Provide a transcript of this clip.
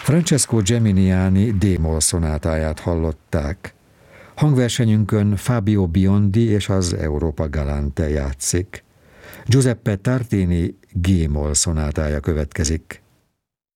Francesco Geminiani D-moll szonátáját hallották. Hangversenyünkön Fabio Biondi és az Europa Galante játszik. Giuseppe Tartini G-moll szonátája következik.